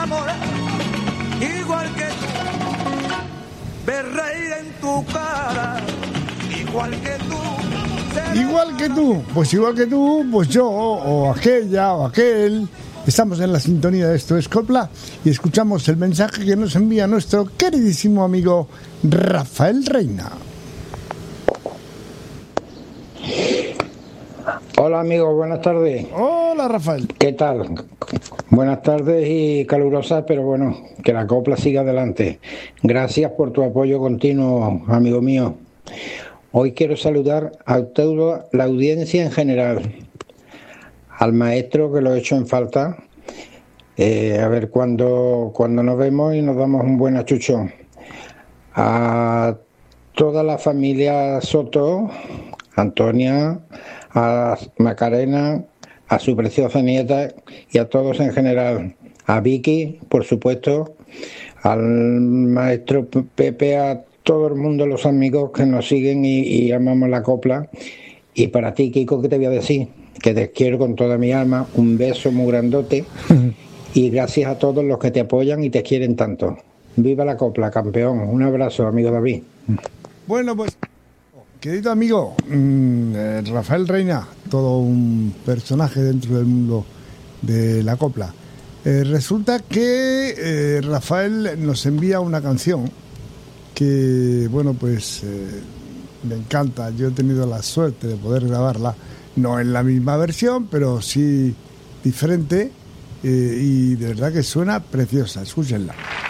enamorar, igual que tú, ver reír en tu cara, igual que tú. Igual que tú, pues yo, o aquella, o aquel. Estamos en la sintonía de Esto es Copla y escuchamos el mensaje que nos envía nuestro queridísimo amigo Rafael Reina. Hola amigos, buenas tardes. Hola Rafael. ¿Qué tal? Buenas tardes y calurosas, pero bueno, que la copla siga adelante. Gracias por tu apoyo continuo, amigo mío. Hoy quiero saludar a toda la audiencia en general, al maestro que lo he hecho en falta, a ver cuando nos vemos y nos damos un buen achuchón, a toda la familia Soto, Antonia, a Macarena, a su preciosa nieta y a todos en general, a Vicky, por supuesto, al maestro Pepe, a todo el mundo, los amigos que nos siguen y amamos la copla. Y para ti, Kiko, ¿qué te voy a decir? Que te quiero con toda mi alma, un beso muy grandote y gracias a todos los que te apoyan y te quieren tanto. Viva la copla, campeón. Un abrazo, amigo David. Bueno, pues, querido amigo Rafael Reina, todo un personaje dentro del mundo de la copla. Resulta que Rafael nos envía una canción que, bueno, pues me encanta. Yo he tenido la suerte de poder grabarla, no en la misma versión, pero sí diferente, y de verdad que suena preciosa. Escúchenla.